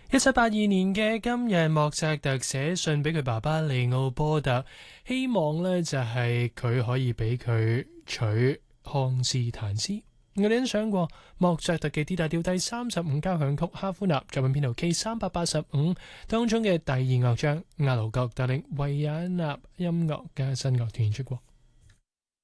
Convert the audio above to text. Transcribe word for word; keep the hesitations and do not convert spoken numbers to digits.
一七八二年嘅今日，莫扎特寫信俾佢爸爸利奧波特，希望呢就係佢可以俾佢取康斯坦斯。我哋欣賞過莫扎特嘅 D 大調第三十五交響曲哈夫納作品編號 K 三百八十五當中嘅第二樂章亞勞國帶領維也納音樂家新樂團演出過。